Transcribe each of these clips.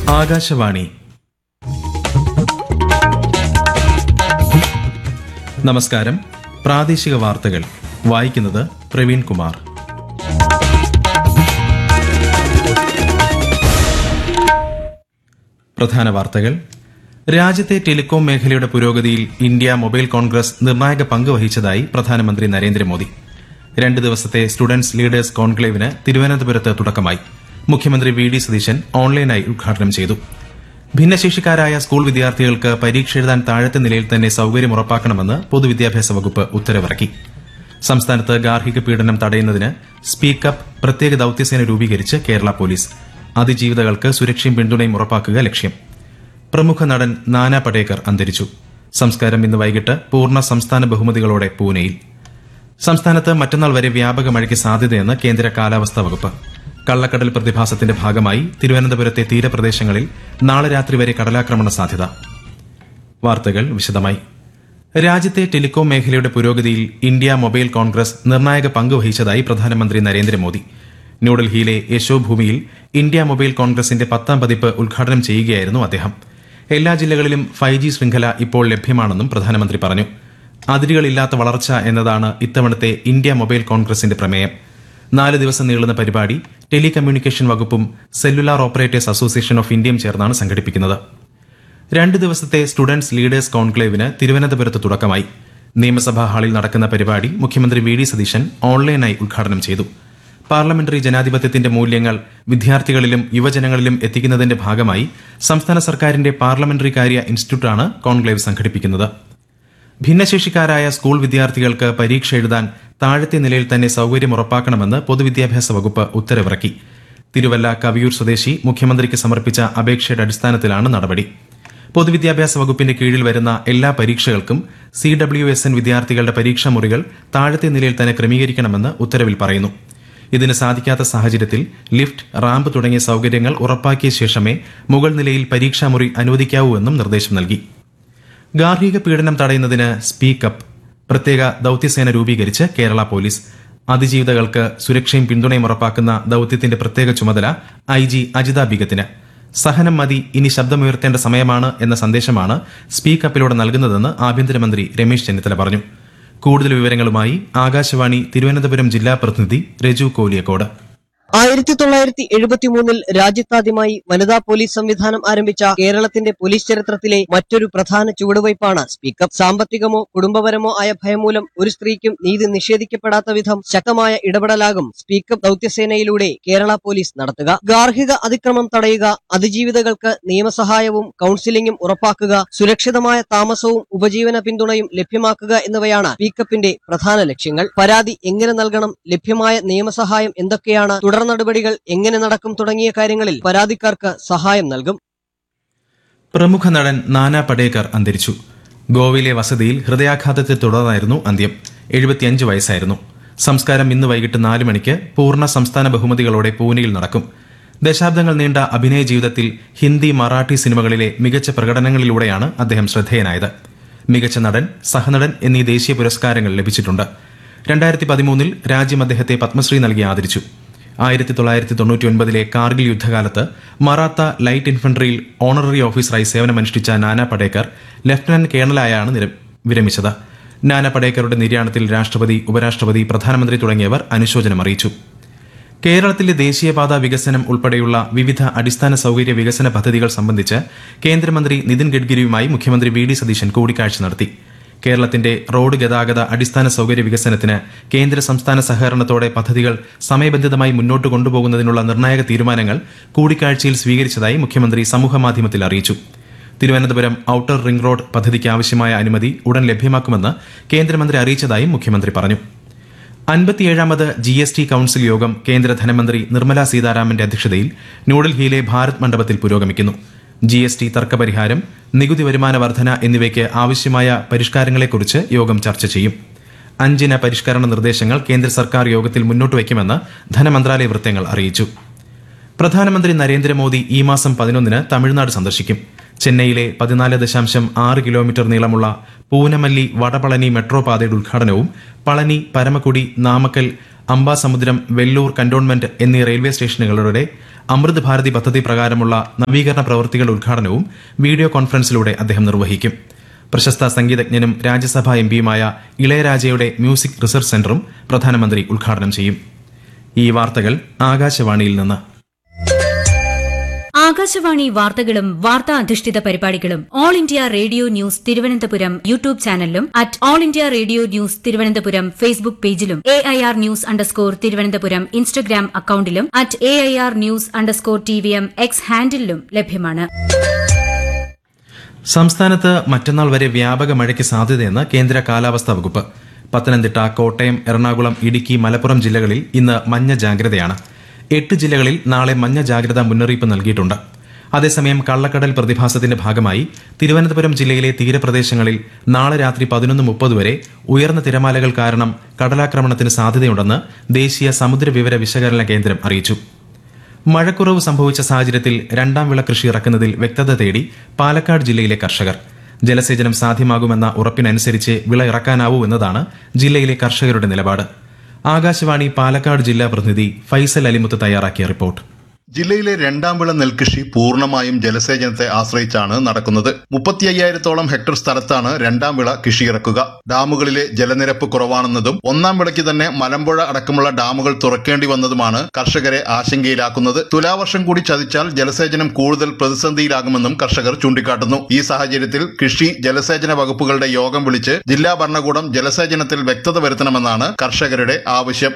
ആകാശവാണി. നമസ്കാരം. പ്രാദേശിക വാർത്തകൾ വായിക്കുന്നത് പ്രവീൺ കുമാർ. പ്രധാന വാർത്തകൾ. രാജ്യത്തെ ടെലികോം മേഖലയുടെ പുരോഗതിയിൽ ഇന്ത്യ മൊബൈൽ കോൺഗ്രസ് നിർണായക പങ്ക് വഹിച്ചതായി പ്രധാനമന്ത്രി നരേന്ദ്രമോദി. 2 ദിവസത്തെ സ്റ്റുഡന്റ്സ് ലീഡേഴ്സ് കോൺക്ലേവിന് തിരുവനന്തപുരത്ത് തുടക്കമായി. മുഖ്യമന്ത്രി വി ഡി സതീശൻ ഓൺലൈനായി ഉദ്ഘാടനം ചെയ്തു. ഭിന്നശേഷിക്കാരായ സ്കൂൾ വിദ്യാർത്ഥികൾക്ക് പരീക്ഷ എഴുതാൻ താഴത്തെ നിലയിൽ തന്നെ സൌകര്യം ഉറപ്പാക്കണമെന്ന് പൊതുവിദ്യാഭ്യാസ വകുപ്പ് ഉത്തരവിറക്കി. സംസ്ഥാനത്ത് ഗാർഹിക പീഡനം തടയുന്നതിന് സ്പീക്കപ്പ് പ്രത്യേക ദൌത്യസേന രൂപീകരിച്ച് കേരള പോലീസ്. അതിജീവിതകൾക്ക് സുരക്ഷയും പിന്തുണയും ഉറപ്പാക്കുക ലക്ഷ്യം. പ്രമുഖ നടൻ നാനാ പടേക്കർ അന്തരിച്ചു. സംസ്കാരം ഇന്ന് വൈകിട്ട് പൂർണ്ണ സംസ്ഥാന ബഹുമതികളോടെ പൂനെയിൽ. സംസ്ഥാനത്ത് മറ്റന്നാൾ വരെ വ്യാപക മഴയ്ക്ക് സാധ്യതയെന്ന് കേന്ദ്ര കാലാവസ്ഥാ വകുപ്പ്. കള്ളക്കടൽ പ്രതിഭാസത്തിന്റെ ഭാഗമായി തിരുവനന്തപുരത്തെ തീരപ്രദേശങ്ങളിൽ നാളെ രാത്രി വരെ കടലാക്രമണ സാധ്യത. വാർത്തകൾ വിശദമായി. രാജ്യത്തെ ടെലികോം മേഖലയുടെ പുരോഗതിയിൽ ഇന്ത്യ മൊബൈൽ കോൺഗ്രസ് നിർണായക പങ്ക് വഹിച്ചതായി പ്രധാനമന്ത്രി നരേന്ദ്രമോദി. ന്യൂഡൽഹിയിലെ യശോഭൂമിയിൽ ഇന്ത്യ മൊബൈൽ കോൺഗ്രസിന്റെ 10ാം പതിപ്പ് ഉദ്ഘാടനം ചെയ്യുകയായിരുന്നു അദ്ദേഹം. എല്ലാ ജില്ലകളിലും 5G ശൃംഖല ഇപ്പോൾ ലഭ്യമാണെന്നും പ്രധാനമന്ത്രി പറഞ്ഞു. അതിരുകളില്ലാത്ത വളർച്ച എന്നതാണ് ഇത്തവണത്തെ ഇന്ത്യ മൊബൈൽ കോൺഗ്രസിന്റെ പ്രമേയം. 4 ദിവസം നീളുന്ന പരിപാടി ടെലികമ്മ്യൂണിക്കേഷൻ വകുപ്പും സെല്ലുലാർ ഓപ്പറേറ്റേഴ്സ് അസോസിയേഷൻ ഓഫ് ഇന്ത്യയും ചേർന്നാണ് സംഘടിപ്പിക്കുന്നത്. 2 ദിവസത്തെ സ്റ്റുഡന്റ്സ് ലീഡേഴ്സ് കോൺക്ലേവിന് തിരുവനന്തപുരത്ത് തുടക്കമായി. നിയമസഭാ ഹാളിൽ നടക്കുന്ന പരിപാടി മുഖ്യമന്ത്രി വി ഡി സതീശൻ ഓൺലൈനായി ഉദ്ഘാടനം ചെയ്തു. പാർലമെന്ററി ജനാധിപത്യത്തിന്റെ മൂല്യങ്ങൾ വിദ്യാർത്ഥികളിലും യുവജനങ്ങളിലും എത്തിക്കുന്നതിന്റെ ഭാഗമായി സംസ്ഥാന സർക്കാരിന്റെ പാർലമെന്ററി കാര്യ ഇൻസ്റ്റിറ്റ്യൂട്ടാണ് കോൺക്ലേവ് സംഘടിപ്പിക്കുന്നത്. ഭിന്നശേഷിക്കാരായ സ്കൂൾ വിദ്യാർത്ഥികൾക്ക് പരീക്ഷ എഴുതാൻ താഴത്തെ നിലയിൽ തന്നെ സൌകര്യം ഉറപ്പാക്കണമെന്ന് പൊതുവിദ്യാഭ്യാസ വകുപ്പ് ഉത്തരവിറക്കി. തിരുവല്ല കവിയൂർ സ്വദേശി മുഖ്യമന്ത്രിക്ക് സമർപ്പിച്ച അപേക്ഷയുടെ അടിസ്ഥാനത്തിലാണ് നടപടി. പൊതുവിദ്യാഭ്യാസ വകുപ്പിന്റെ കീഴിൽ വരുന്ന എല്ലാ പരീക്ഷകൾക്കും CWSN വിദ്യാർത്ഥികളുടെ പരീക്ഷാ മുറികൾ താഴത്തെ നിലയിൽ തന്നെ ക്രമീകരിക്കണമെന്ന് ഉത്തരവിൽ പറയുന്നു. ഇതിന് സാധിക്കാത്ത സാഹചര്യത്തിൽ ലിഫ്റ്റ്, റാമ്പ് തുടങ്ങിയ സൌകര്യങ്ങൾ ഉറപ്പാക്കിയ ശേഷമേ മുകൾ നിലയിൽ പരീക്ഷാമുറി അനുവദിക്കാവൂ എന്നും നിർദ്ദേശം നൽകി. ഗാർഹിക പീഡനം തടയുന്നതിന് സ്പീക്കപ്പ് പ്രത്യേക ദൌത്യസേന രൂപീകരിച്ച് കേരള പോലീസ്. അതിജീവിതകൾക്ക് സുരക്ഷയും പിന്തുണയും ഉറപ്പാക്കുന്ന ദൌത്യത്തിന്റെ പ്രത്യേക ചുമതല IG അജിത ബിഗത്തിന്. സഹനം മതി, ഇനി ശബ്ദമുയർത്തേണ്ട സമയമാണ് എന്ന സന്ദേശമാണ് സ്പീക്കപ്പിലൂടെ നൽകുന്നതെന്ന് ആഭ്യന്തരമന്ത്രി രമേശ് ചെന്നിത്തല പറഞ്ഞു. കൂടുതൽ വിവരങ്ങളുമായി ആകാശവാണി തിരുവനന്തപുരം ജില്ലാ പ്രതിനിധി രജു കോലിയക്കോട്. 1973 രാജ്യത്താദ്യമായി വനിതാ പോലീസ് സംവിധാനം ആരംഭിച്ച കേരളത്തിന്റെ പോലീസ് ചരിത്രത്തിലെ മറ്റൊരു പ്രധാന ചുവടുവയ്പാണ് സ്പീക്കപ്പ്. സാമ്പത്തികമോ കുടുംബപരമോ ആയ ഭയം മൂലം ഒരു സ്ത്രീക്കും നീതി നിഷേധിക്കപ്പെടാത്ത വിധം ശക്തമായ ഇടപെടലാകും സ്പീക്കപ്പ് ദൌത്യസേനയിലൂടെ കേരള പോലീസ് നടത്തുക. ഗാർഹിക അതിക്രമം തടയുക, അതിജീവിതകൾക്ക് നിയമസഹായവും കൌൺസിലിംഗും ഉറപ്പാക്കുക, സുരക്ഷിതമായ താമസവും ഉപജീവന പിന്തുണയും ലഭ്യമാക്കുക എന്നിവയാണ് സ്പീക്കപ്പിന്റെ പ്രധാന ലക്ഷ്യങ്ങൾ. പരാതി എങ്ങനെ നൽകണം, ലഭ്യമായ നിയമസഹായം എന്തൊക്കെയാണ്, തുടർ നടപടികൾ എങ്ങനെ നടക്കും തുടങ്ങിയ കാര്യങ്ങളിൽ പരാതിക്കാർക്ക് സഹായം നൽകും. പ്രമുഖ നടൻ നാനാ പടേക്കർ അന്തരിച്ചു. ഗോവയിലെ വസതിയിൽ ഹൃദയാഘാതത്തെ തുടർന്നായിരുന്നു അന്ത്യം. 75 വയസ്സായിരുന്നു. സംസ്കാരം ഇന്ന് വൈകിട്ട് 4 മണിക്ക് പൂർണ്ണ സംസ്ഥാന ബഹുമതികളോടെ പൂനെയിൽ നടക്കും. ദശാബ്ദങ്ങൾ നീണ്ട അഭിനയ ജീവിതത്തിൽ ഹിന്ദി, മറാഠി സിനിമകളിലെ മികച്ച പ്രകടനങ്ങളിലൂടെയാണ് അദ്ദേഹം ശ്രദ്ധേയനായത്. മികച്ച നടൻ, സഹനടൻ എന്നീ ദേശീയ പുരസ്കാരങ്ങൾ ലഭിച്ചിട്ടുണ്ട്. 2013 രാജ്യം അദ്ദേഹത്തെ പത്മശ്രീ നൽകി ആദരിച്ചു. 1999 കാർഗിൽ യുദ്ധകാലത്ത് മറാത്ത ലൈറ്റ് ഇൻഫൻട്രിയിൽ ഓണററി ഓഫീസറായി സേവനമനുഷ്ഠിച്ച നാനാ പടേക്കർ ലഫ്റ്റനന്റ് കേണലായാണ് വിരമിച്ചത്. നാനാ പടേക്കറുടെ നിര്യാണത്തിൽ രാഷ്ട്രപതി, ഉപരാഷ്ട്രപതി, പ്രധാനമന്ത്രി തുടങ്ങിയവർ അനുശോചനം അറിയിച്ചു. കേരളത്തിലെ ദേശീയപാത വികസനം ഉൾപ്പെടെയുള്ള വിവിധ അടിസ്ഥാന സൌകര്യ വികസന പദ്ധതികൾ സംബന്ധിച്ച് കേന്ദ്രമന്ത്രി നിതിൻ ഗഡ്കരിയുമായി മുഖ്യമന്ത്രി വി ഡി സതീശൻ കൂടിക്കാഴ്ച നടത്തി. കേരളത്തിന്റെ റോഡ് ഗതാഗത അടിസ്ഥാന സൌകര്യ വികസനത്തിന് കേന്ദ്ര സംസ്ഥാന സഹകരണത്തോടെ പദ്ധതികൾ സമയബന്ധിതമായി മുന്നോട്ട് കൊണ്ടുപോകുന്നതിനുള്ള നിർണായക തീരുമാനങ്ങൾ കൂടിക്കാഴ്ചയിൽ സ്വീകരിച്ചതായി മുഖ്യമന്ത്രി സമൂഹമാധ്യമത്തിൽ അറിയിച്ചു. തിരുവനന്തപുരം ഔട്ടർ റിംഗ് റോഡ് പദ്ധതിക്ക് ആവശ്യമായ അനുമതി ഉടൻ ലഭ്യമാക്കുമെന്ന് കേന്ദ്രമന്ത്രി അറിയിച്ചതായും മുഖ്യമന്ത്രി പറഞ്ഞു. 57ാമത് GST കൌൺസിൽ യോഗം കേന്ദ്ര ധനമന്ത്രി നിർമ്മല സീതാരാമന്റെ അധ്യക്ഷതയിൽ ന്യൂഡൽഹിയിലെ ഭാരത് മണ്ഡപത്തിൽ പുരോഗമിക്കുന്നു. GST തർക്കപരിഹാരം, നികുതി വരുമാന വർധന എന്നിവയ്ക്ക് ആവശ്യമായ പരിഷ്കാരങ്ങളെക്കുറിച്ച് യോഗം ചർച്ച ചെയ്യും. 5 പരിഷ്കരണ നിർദ്ദേശങ്ങൾ കേന്ദ്ര സർക്കാർ യോഗത്തിൽ മുന്നോട്ട് വയ്ക്കുമെന്ന് ധനമന്ത്രാലയ വൃത്തങ്ങൾ അറിയിച്ചു. പ്രധാനമന്ത്രി നരേന്ദ്രമോദി ഈ മാസം 11 തമിഴ്നാട് സന്ദർശിക്കും. ചെന്നൈയിലെ 14.6 കിലോമീറ്റർ നീളമുള്ള പൂനമല്ലി വടപളനി മെട്രോ പാതയുടെ ഉദ്ഘാടനവും പളനി, പരമക്കുടി, നാമക്കൽ, അംബാസമുദ്രം, വെല്ലൂർ കന്റോൺമെന്റ് എന്നീ റെയിൽവേ സ്റ്റേഷനുകളുടെ അമൃത് ഭാരതി പദ്ധതി പ്രകാരമുള്ള നവീകരണ പ്രവൃത്തികളുടെ ഉദ്ഘാടനവും വീഡിയോ കോൺഫറൻസിലൂടെ അദ്ദേഹം നിർവഹിക്കും. പ്രശസ്ത സംഗീതജ്ഞനും രാജ്യസഭാ എംപിയുമായ ഇളയരാജയുടെ മ്യൂസിക് റിസർച്ച് സെന്ററും പ്രധാനമന്ത്രി ഉദ്ഘാടനം ചെയ്യും. ഈ വാർത്തകൾ ആകാശവാണിയിൽ നിന്ന്. ആകാശവാണി വാർത്തകളും വാർത്താ അധിഷ്ഠിത പരിപാടികളും all India radio news Thiruvananthapuram YouTube ചാനലിലും @all India radio news Thiruvananthapuram Facebook പേജിലും AIR ന്യൂസ് _തിരുവനന്തപുരം ഇൻസ്റ്റഗ്രാം അക്കൌണ്ടിലും @AIR ന്യൂസ് _TVM X ഹാൻഡിലും ലഭ്യമാണ്. സംസ്ഥാനത്ത് മറ്റന്നാൾ വരെ വ്യാപക മഴയ്ക്ക് സാധ്യതയെന്ന് കേന്ദ്ര കാലാവസ്ഥാ വകുപ്പ്. പത്തനംതിട്ട, കോട്ടയം, എറണാകുളം, ഇടുക്കി, മലപ്പുറം ജില്ലകളിൽ ഇന്ന് മഞ്ഞ ജാഗ്രതയാണ്. 8 ജില്ലകളിൽ നാളെ മഞ്ഞ ജാഗ്രതാ മുന്നറിയിപ്പ് നൽകിയിട്ടുണ്ട്. അതേസമയം കള്ളക്കടൽ പ്രതിഭാസത്തിന്റെ ഭാഗമായി തിരുവനന്തപുരം ജില്ലയിലെ തീരപ്രദേശങ്ങളിൽ നാളെ രാത്രി 11:30 വരെ ഉയർന്ന തിരമാലകൾ കാരണം കടലാക്രമണത്തിന് സാധ്യതയുണ്ടെന്ന് ദേശീയ സമുദ്ര വിവര വിശകലന കേന്ദ്രം അറിയിച്ചു. മഴക്കുറവ് സംഭവിച്ച സാഹചര്യത്തിൽ രണ്ടാം വിള കൃഷി ഇറക്കുന്നതിൽ വ്യക്തത തേടി പാലക്കാട് ജില്ലയിലെ കർഷകർ. ജലസേചനം സാധ്യമാകുമെന്ന ഉറപ്പിനനുസരിച്ച് വിള ഇറക്കാനാവൂ എന്നതാണ് ജില്ലയിലെ കർഷകരുടെ നിലപാട്. ആകാശവാണി പാലക്കാട് ജില്ലാ പ്രതിനിധി ഫൈസൽ അലിമുത്ത് തയ്യാറാക്കിയ റിപ്പോർട്ട്. ജില്ലയിലെ രണ്ടാം വിള നെൽകൃഷി പൂർണ്ണമായും ജലസേചനത്തെ ആശ്രയിച്ചാണ് നടക്കുന്നത്. 35,000-ഓളം ഹെക്ടർ സ്ഥലത്താണ് രണ്ടാം വിള കൃഷിയിറക്കുക. ഡാമുകളിലെ ജലനിരപ്പ് കുറവാണെന്നതും ഒന്നാം വിളയ്ക്ക് തന്നെ മലമ്പുഴ അടക്കമുള്ള ഡാമുകൾ തുറക്കേണ്ടി വന്നതുമാണ് കർഷകരെ ആശങ്കയിലാക്കുന്നത്. തുലാവർഷം കൂടി ചതിച്ചാൽ ജലസേചനം കൂടുതൽ പ്രതിസന്ധിയിലാകുമെന്നും കർഷകർ ചൂണ്ടിക്കാട്ടുന്നു. ഈ സാഹചര്യത്തിൽ കൃഷി ജലസേചന വകുപ്പുകളുടെ യോഗം വിളിച്ച് ജില്ലാ ഭരണകൂടം ജലസേചനത്തിൽ വ്യക്തത വരുത്തണമെന്നാണ് കർഷകരുടെ ആവശ്യം.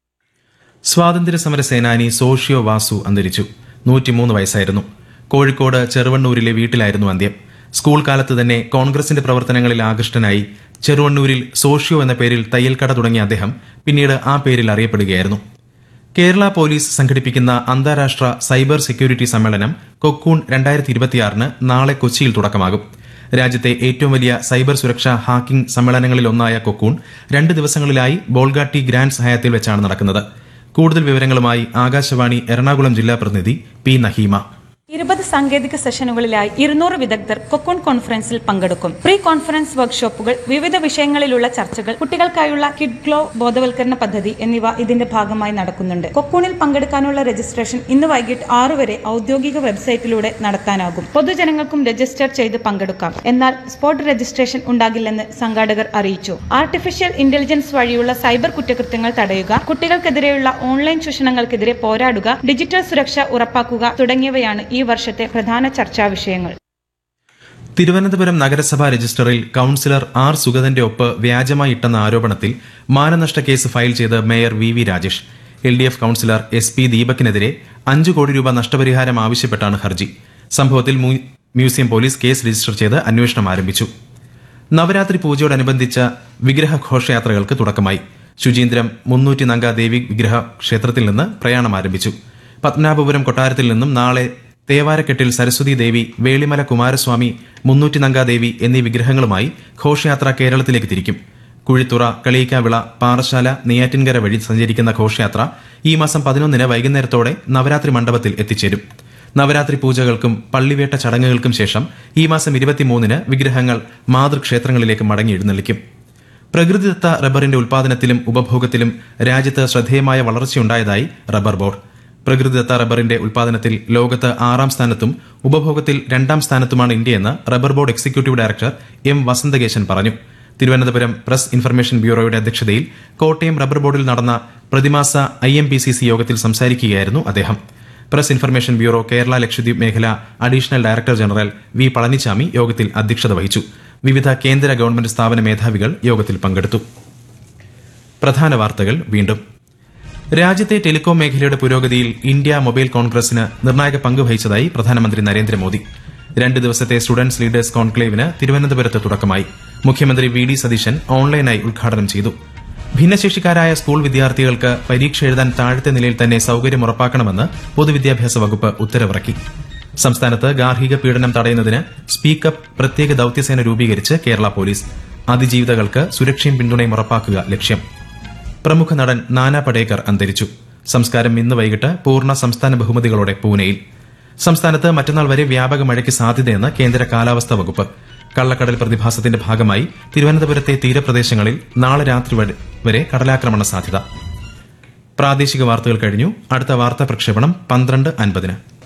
സ്വാതന്ത്ര്യ സമര സേനാനി സോഷ്യോ വാസു അന്തരിച്ചു. 103 വയസ്സായിരുന്നു. കോഴിക്കോട് ചെറുവണ്ണൂരിലെ വീട്ടിലായിരുന്നു അന്ത്യം. സ്കൂൾ കാലത്ത് തന്നെ കോൺഗ്രസിന്റെ പ്രവർത്തനങ്ങളിൽ ആകൃഷ്ടനായി ചെറുവണ്ണൂരിൽ സോഷ്യോ എന്ന പേരിൽ തയ്യൽക്കട തുടങ്ങിയ അദ്ദേഹം പിന്നീട് ആ പേരിൽ അറിയപ്പെടുകയായിരുന്നു. കേരള പോലീസ് സംഘടിപ്പിക്കുന്ന അന്താരാഷ്ട്ര സൈബർ സെക്യൂരിറ്റി സമ്മേളനം കൊക്കൂൺ 2026 നാളെ കൊച്ചിയിൽ തുടക്കമാകും. രാജ്യത്തെ ഏറ്റവും വലിയ സൈബർ സുരക്ഷാ ഹാക്കിംഗ് സമ്മേളനങ്ങളിലൊന്നായ കൊക്കൂൺ 2 ദിവസങ്ങളിലായി ബോൾഗാട്ടി ഗ്രാൻഡ്സ് ഹയാത്തിൽ വെച്ചാണ് നടക്കുന്നത്. കൂടുതൽ വിവരങ്ങളുമായി ആകാശവാണി എറണാകുളം ജില്ലാ പ്രതിനിധി പി നഹീമ. 20 സാങ്കേതിക സെഷനുകളിലായി 200 വിദഗ്ധർ കൊക്കൂൺ കോൺഫറൻസിൽ പങ്കെടുക്കും. പ്രീ കോൺഫറൻസ് വർക്ക്ഷോപ്പുകൾ, വിവിധ വിഷയങ്ങളിലുള്ള ചർച്ചകൾ, കുട്ടികൾക്കായുള്ള കിഡ് ഗ്ലോ ബോധവൽക്കരണ പദ്ധതി എന്നിവ ഇതിന്റെ ഭാഗമായി നടക്കുന്നുണ്ട്. കൊക്കൂണിൽ പങ്കെടുക്കാനുള്ള രജിസ്ട്രേഷൻ ഇന്ന് വൈകിട്ട് 6 വരെ ഔദ്യോഗിക വെബ്സൈറ്റിലൂടെ നടത്താനാകും. പൊതുജനങ്ങൾക്കും രജിസ്റ്റർ ചെയ്ത് പങ്കെടുക്കാം. എന്നാൽ സ്പോട്ട് രജിസ്ട്രേഷൻ ഉണ്ടാകില്ലെന്ന് സംഘാടകർ അറിയിച്ചു. ആർട്ടിഫിഷ്യൽ ഇന്റലിജൻസ് വഴിയുള്ള സൈബർ കുറ്റകൃത്യങ്ങൾ തടയുക, കുട്ടികൾക്കെതിരെയുള്ള ഓൺലൈൻ ചൂഷണങ്ങൾക്കെതിരെ പോരാടുക, ഡിജിറ്റൽ സുരക്ഷ ഉറപ്പാക്കുക തുടങ്ങിയവയാണ് ഈ വർഷത്തെ പ്രധാന ചർച്ചാ വിഷയങ്ങൾ. തിരുവനന്തപുരം നഗരസഭാ രജിസ്റ്ററിൽ കൌൺസിലർ ആർ സുഗതന്റെ ഒപ്പ് വ്യാജമായി ഇട്ടെന്ന ആരോപണത്തിൽ മാനനഷ്ട കേസ് ഫയൽ ചെയ്ത് mayor V Rajesh. LDF councillor SP ദീപകിനെതിരെ 5 കോടി രൂപ നഷ്ടപരിഹാരം ആവശ്യപ്പെട്ടാണ് ഹർജി. സംഭവത്തിൽ മ്യൂസിയം പോലീസ് കേസ് രജിസ്റ്റർ ചെയ്ത് അന്വേഷണം ആരംഭിച്ചു. നവരാത്രി പൂജയോടനുബന്ധിച്ച വിഗ്രഹ ഘോഷയാത്രകൾക്ക് തുടക്കമായി. ശുചീന്ദ്രം 300 നങ്ക ദേവി വിഗ്രഹ ക്ഷേത്രത്തിൽ നിന്ന് പ്രയാണം ആരംഭിച്ചു. പത്മനാഭപുരം കൊട്ടാരത്തിൽ നിന്നും നാളെ തേവാരക്കെട്ടിൽ സരസ്വതി ദേവി, വേളിമല കുമാരസ്വാമി, 300 നങ്ക ദേവി എന്നീ വിഗ്രഹങ്ങളുമായി ഘോഷയാത്ര കേരളത്തിലേക്ക് തിരിക്കും. കുഴിത്തുറ, കളിയിക്കാവിള, പാറശാല, നെയ്യാറ്റിൻകര വഴി സഞ്ചരിക്കുന്ന ഘോഷയാത്ര ഈ മാസം 11 വൈകുന്നേരത്തോടെ നവരാത്രി മണ്ഡപത്തിൽ എത്തിച്ചേരും. നവരാത്രി പൂജകൾക്കും പള്ളിവേട്ട ചടങ്ങുകൾക്കും ശേഷം ഈ മാസം 23 വിഗ്രഹങ്ങൾ മാതൃക്ഷേത്രങ്ങളിലേക്ക് മടങ്ങി എഴുന്നള്ളിക്കും. പ്രകൃതിദത്ത റബ്ബറിന്റെ ഉൽപാദനത്തിലും ഉപഭോഗത്തിലും രാജ്യത്ത് ശ്രദ്ധേയമായ വളർച്ചയുണ്ടായതായി റബ്ബർ ബോർഡ്. പ്രകൃതിദത്ത റബ്ബറിന്റെ ഉൽപാദനത്തിൽ ലോകത്ത് 6ാം സ്ഥാനത്തും ഉപഭോഗത്തിൽ 2ാം സ്ഥാനത്തുമാണ് ഇന്ത്യയെന്ന് rubber board executive director M Vasanthakesan പറഞ്ഞു. തിരുവനന്തപുരം പ്രസ് ഇൻഫർമേഷൻ ബ്യൂറോയുടെ അധ്യക്ഷതയിൽ കോട്ടയം റബ്ബർ ബോർഡിൽ നടന്ന പ്രതിമാസ IMPCC യോഗത്തിൽ സംസാരിക്കുകയായിരുന്നു അദ്ദേഹം. Press information bureau Kerala Lakshadweep മേഖല additional director general V Palaniswami യോഗത്തിൽ അധ്യക്ഷത വഹിച്ചു. വിവിധ കേന്ദ്ര ഗവൺമെന്റ് സ്ഥാപന മേധാവികൾ യോഗത്തിൽ പങ്കെടുത്തു. പ്രധാന വാർത്തകൾ വീണ്ടും. രാജ്യത്തെ ടെലികോം മേഖലയുടെ പുരോഗതിയിൽ ഇന്ത്യ മൊബൈൽ കോൺഗ്രസിന് നിർണായക പങ്ക് വഹിച്ചതായി പ്രധാനമന്ത്രി നരേന്ദ്രമോദി. 2 ദിവസത്തെ സ്റ്റുഡന്റ്സ് ലീഡേഴ്സ് കോൺക്ലേവിന് തിരുവനന്തപുരത്ത് തുടക്കമായി. മുഖ്യമന്ത്രി VD സതീശൻ ഓൺലൈനായി ഉദ്ഘാടനം ചെയ്തു. ഭിന്നശേഷിക്കാരായ സ്കൂൾ വിദ്യാർത്ഥികൾക്ക് പരീക്ഷ എഴുതാൻ താഴത്തെ നിലയിൽ തന്നെ സൌകര്യം ഉറപ്പാക്കണമെന്ന് പൊതുവിദ്യാഭ്യാസ വകുപ്പ് ഉത്തരവിറക്കി. സംസ്ഥാനത്ത് ഗാർഹിക പീഡനം തടയുന്നതിന് സ്പീക്കപ്പ് പ്രത്യേക ദൌത്യസേന രൂപീകരിച്ച് കേരള പോലീസ്. അതിജീവിതകൾക്ക് സുരക്ഷയും പിന്തുണയും ഉറപ്പാക്കുക ലക്ഷ്യം. പ്രമുഖ നടൻ നാനാ പടേക്കർ അന്തരിച്ചു. സംസ്കാരം ഇന്ന് വൈകിട്ട് പൂർണ്ണ സംസ്ഥാന ബഹുമതികളോടെ പൂനെയിൽ. സംസ്ഥാനത്ത് മറ്റന്നാൾ വരെ വ്യാപക മഴയ്ക്ക് സാധ്യതയെന്ന് കേന്ദ്ര കാലാവസ്ഥാ വകുപ്പ്. കള്ളക്കടൽ പ്രതിഭാസത്തിന്റെ ഭാഗമായി തിരുവനന്തപുരത്തെ തീരപ്രദേശങ്ങളിൽ നാളെ രാത്രി വരെ കടലാക്രമണ സാധ്യത. പ്രാദേശിക വാർത്തകൾ കഴിഞ്ഞു. അടുത്ത വാർത്താ പ്രക്ഷേപണം 12:50.